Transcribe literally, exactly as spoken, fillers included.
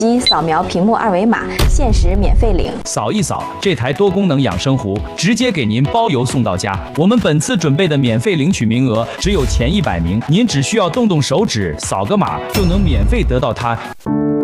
机扫描屏幕二维码，限时免费领。 扫一扫，这台多功能养生壶直接给您包邮送到家。我们本次准备的免费领取名额只有前一百名，您只需要动动手指，扫个码就能免费得到它。